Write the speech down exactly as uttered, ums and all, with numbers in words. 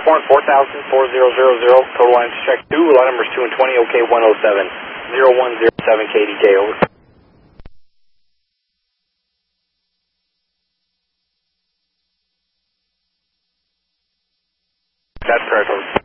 Airborne four thousand, four zero zero zero, total line check two, lot numbers two and twenty, OK one oh seven, zero one zero seven K D J, over. That's correct, over.